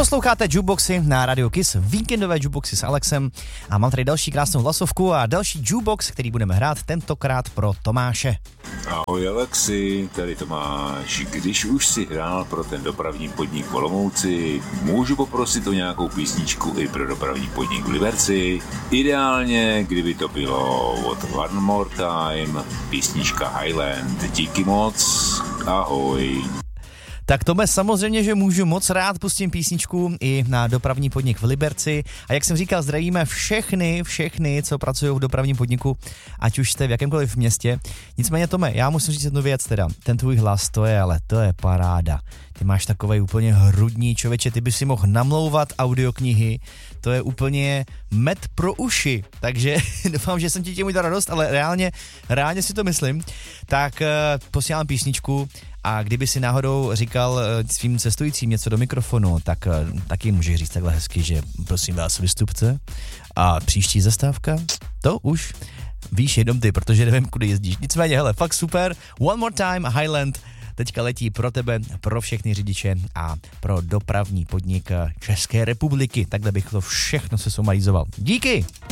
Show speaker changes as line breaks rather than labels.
posloucháte Jukeboxy na Radio Kiss, víkendové Jukeboxy s Alexem a mám tady další krásnou hlasovku a další Jukebox, který budeme hrát tentokrát pro Tomáše.
Ahoj Alexi, tady Tomáš. Když už si hrál pro ten dopravní podnik v Olomouci, můžu poprosit o nějakou písničku i pro dopravní podnik v Liberci? Ideálně, kdyby to bylo od One More Time, písnička Highland. Díky moc, ahoj.
Tak Tome, samozřejmě, že můžu moc rád, pustím písničku i na dopravní podnik v Liberci. A jak jsem říkal, zdravíme všechny, co pracují v dopravním podniku, ať už jste v jakémkoliv městě. Nicméně, Tome, já musím říct jednu věc teda. Ten tvůj hlas, to je paráda. Ty máš takovej úplně hrudní člověče, ty by si mohl namlouvat audioknihy. To je úplně med pro uši. Takže doufám, že jsem ti tím udělal radost, ale reálně si to myslím. Tak posílám písničku. A kdyby si náhodou říkal svým cestujícím něco do mikrofonu, tak taky můžeš říct takhle hezky, že prosím vás vystupce a příští zastávka, to už víš jenom ty, protože nevím, kudy jezdíš. Nicméně, hele, fakt super. One More Time, Highland, teďka letí pro tebe, pro všechny řidiče a pro dopravní podnik České republiky. Takhle bych to všechno se sumarizoval. Díky!